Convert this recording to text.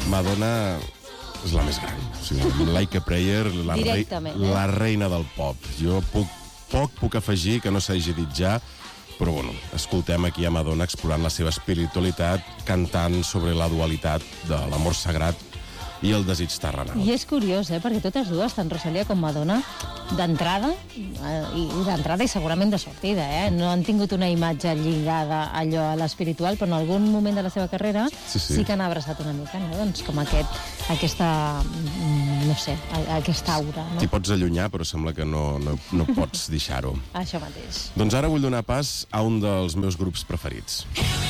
Madonna és la més gran. O sigui, Like a Prayer, la reina del pop. Jo puc afegir, que no s'hagi dit ja, però bueno, escoltem aquí a Madonna explorant la seva espiritualitat, cantant sobre la dualitat de l'amor sagrat i el desig terrenal. I és curiós, perquè totes dues, tant Rosalía com Madonna, d'entrada, i segurament de sortida, no han tingut una imatge lligada allò a l'espiritual, però en algun moment de la seva carrera sí que han abraçat una mica, no? Doncs com aquesta, no sé, aquesta aura. No? T'hi pots allunyar, però sembla que no pots deixar-ho. Això mateix. Doncs ara vull donar pas a un dels meus grups preferits.